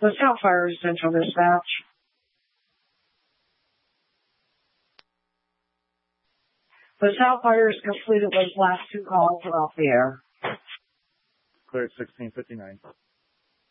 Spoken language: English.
LaSalle Fire Central Dispatch. LaSalle Fire has completed those last two calls are off the air. Clear at 1659.